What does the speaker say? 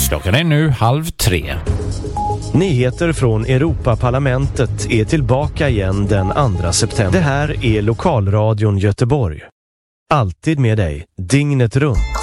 Klockan är nu 2:30. Nyheter från Europaparlamentet är tillbaka igen den 2 september. Det här är Lokalradion Göteborg. Alltid med dig, dygnet runt.